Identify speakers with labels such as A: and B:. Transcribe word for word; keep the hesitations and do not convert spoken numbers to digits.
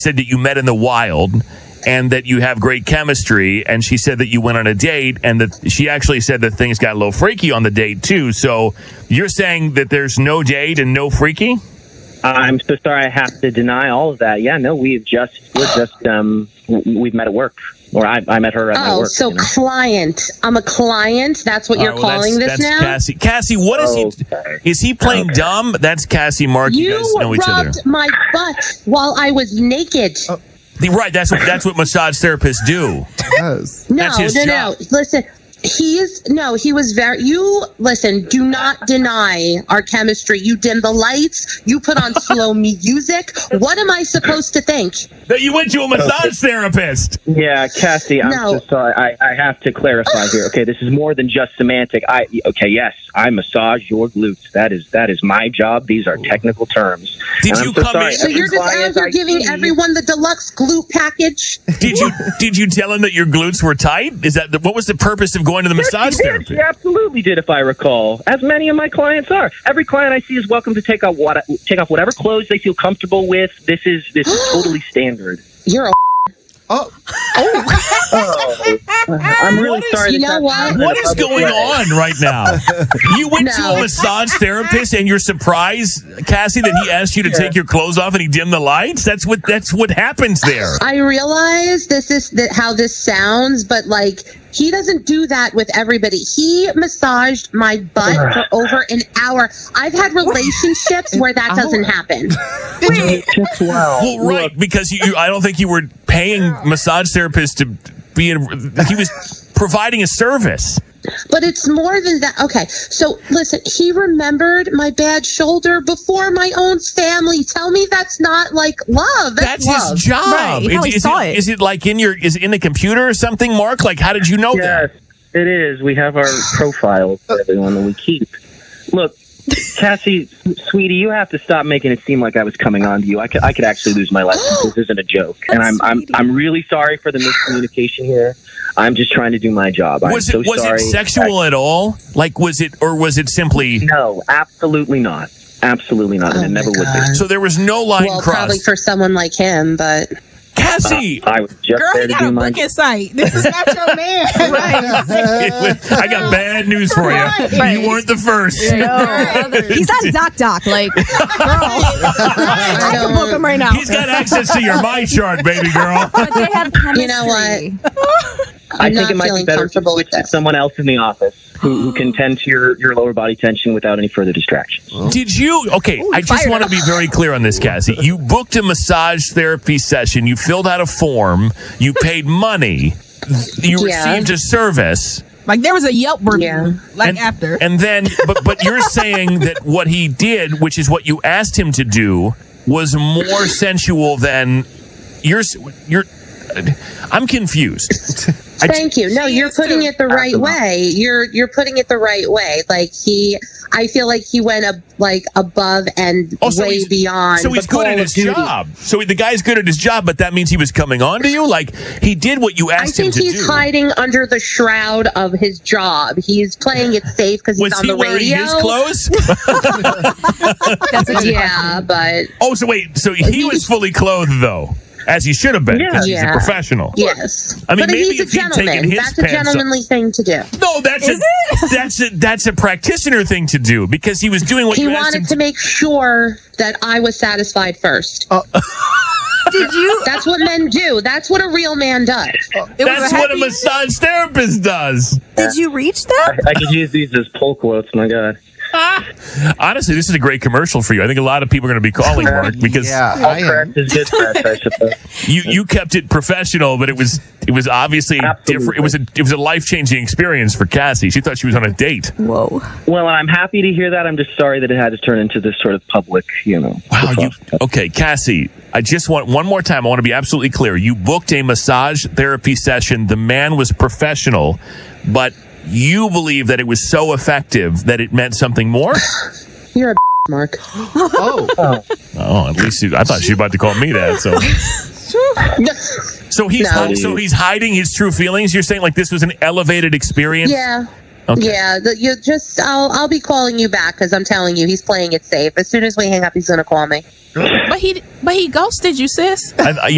A: said that you met in the wild and that you have great chemistry, and she said that you went on a date, and that she actually said that things got a little freaky on the date too. So you're saying that there's no date and no freaky?
B: I'm so sorry I have to deny all of that. Yeah, no, we've just, we're just, um, we've met at work. Or I, I met her at my
C: Oh,
B: work.
C: so
B: you know?
C: client. I'm a client. That's what
A: All
C: you're
A: right, well,
C: calling
A: that's,
C: this
A: that's
C: now?
A: Cassie. Cassie, what is
B: Okay.
A: he? Is he playing
B: Okay.
A: dumb? That's Cassie, Mark. You,
C: You
A: guys know each other.
C: rubbed my butt while I was naked.
A: Right, that's what that's what massage therapists do.
D: Yes.
C: No,
A: That's his
C: no,
A: job.
C: no. Listen, he's no, he was very. You listen. Do not deny our chemistry. You dim the lights. You put on slow music. What am I supposed to think?
A: That you went to a massage therapist.
B: Yeah, Cassie, I'm
C: No.
B: so sorry. I, I have to clarify here. Okay, this is more than just semantic. I okay, yes, I massage your glutes. That is that is my job. These are technical terms.
A: Did
B: And I'm
A: you
B: so
A: come
B: sorry.
A: in-
C: So
B: Every
C: you're just out
B: client
C: here
B: I
C: giving
B: see-
C: everyone the deluxe glute package.
A: Did you did you tell him that your glutes were tight? Is that the, what was the purpose of going to the massage
B: Yes, she did.
A: therapist?
B: She absolutely did, if I recall. As many of my clients are. Every client I see is welcome to take off what take off whatever clothes they feel comfortable with. This is this is totally standard.
C: You're a.
D: Oh,
B: Oh, I'm really
A: What is-
B: sorry.
C: you
B: that
C: know
B: that
C: what?
B: happened in
A: What
B: a
A: is
B: public
A: going
B: way.
A: on right now? You went to
C: No.
A: a massage therapist and you're surprised, Cassie, that he asked you to take your clothes off and he dimmed the lights? That's what that's what happens there.
C: I realize this is the, how this sounds, but like he doesn't do that with everybody. He massaged my butt for over an hour. I've had relationships where that doesn't happen.
B: Well,
A: Well, right, because you, you, I don't think you were paying massage therapists to be in. He was providing a service.
C: But it's more than that. Okay, so listen, he remembered my bad shoulder before my own family. Tell me that's not like love. That's,
A: That's
C: love.
A: his job.
E: Right, how he
A: is,
E: saw
A: it,
E: it.
A: is it like in your? Is it in the computer or something, Mark? Like, how did you know
B: Yes,
A: that?
B: it is. We have our profiles for everyone that we keep. Look, Cassie, sweetie, you have to stop making it seem like I was coming on to you. I could, I could actually lose my license. This isn't a joke, and I'm, I'm, I'm really sorry for the miscommunication here. I'm just trying to do my job. I'm
A: Was
B: so
A: it was
B: sorry.
A: it sexual at all? Like, was it or was it simply?
B: No, absolutely not. Absolutely not, and
C: Oh
B: it never
C: my
B: would
C: God.
B: be.
A: So there was no line
C: Well, probably
A: crossed.
C: for someone like him, but
A: Cassie,
B: I was just
E: Girl,
B: there
E: he
B: to
E: got
B: do
E: a
B: my
E: booking site. This is not your man. Right.
A: I got bad news for you.
E: Right.
A: You weren't the first.
E: He's not Doc Doc. Like, girl. I can book him right now.
A: He's got access to your My Chart, baby girl.
E: But they have chemistry.
C: you know what?
B: I
C: I'm
B: think
C: not
B: it might be
C: feeling
B: better to
C: comfortable
B: switch
C: with
B: to
C: this.
B: someone else in the office who, who can tend to your, your lower body tension without any further distractions.
A: Did you? Okay, I just
E: fired
A: want to
E: up.
A: be very clear on this, Cassie. You booked a massage therapy session. You filled out a form. You paid money. You
C: Yeah.
A: received a service.
E: Like, there was a Yelp review.
C: Yeah.
E: Like,
A: and,
E: after.
A: And then, but but you're saying that what he did, which is what you asked him to do, was more sensual than you're. You're. I'm confused. I-
C: Thank you. No, you're putting it the right way. You're you're putting it the right way. Like he, I feel like he went ab- like above and
A: Oh, so
C: way
A: he's-
C: beyond.
A: So he's
C: the
A: good
C: call
A: at
C: of
A: his
C: duty.
A: job. So the guy's good at his job, but that means he was coming on to you. Like he did what you
C: I
A: asked him
C: think
A: to
C: he's
A: do.
C: hiding under the shroud of his job. He's playing it safe because he's
A: Was
C: on
A: he
C: the
A: wearing
C: radio.
A: his clothes?
E: That's a good
C: Yeah, but
A: Oh, so wait. So he was fully clothed, though, as he should have been, because he's a
C: Yeah.
A: professional.
C: yes.
A: I mean,
C: but
A: maybe
C: he's a
A: if he'd taken
C: gentleman.
A: his
C: That's a
A: pants off-
C: gentlemanly thing to do.
A: No, that's
E: Is
A: a that's a that's a practitioner thing to do because he was doing what
C: He
A: you asked him
C: wanted to make sure that I was satisfied first.
E: Did you?
C: That's what men do. That's what a real man does.
E: It was
A: That's
E: a
A: what a
E: happy-
A: massage therapist does.
E: Did you reach that?
B: I could use these as pull quotes. My God.
A: Honestly, this is a great commercial for you. I think a lot of people are going to be calling, Mark, because
D: yeah,
B: All
D: I am.
B: press is good press, I suppose.
A: you you kept it professional, but it was it was obviously
B: Absolutely.
A: different. It was a it was a life changing experience for Cassie. She thought she was on a date.
E: Whoa.
B: Well, I'm happy to hear that. I'm just sorry that it had to turn into this sort of public, you know.
A: Wow, you
B: kerfuffle.
A: okay, Cassie? I just want one more time. I want to be absolutely clear. You booked a massage therapy session. The man was professional, but you believe that it was so effective that it meant something more.
C: You're a Mark.
D: Oh,
A: Oh, at least you, I thought she was about to call me that. So, so he's
C: No.
A: so he's hiding his true feelings. You're saying like this was an elevated experience.
C: Yeah.
A: Okay.
C: Yeah, the, you just I'll I'll be calling you back because I'm telling you he's playing it safe. As soon as we hang up, he's gonna call me.
E: But he, but he ghosted you, sis.
A: I, I,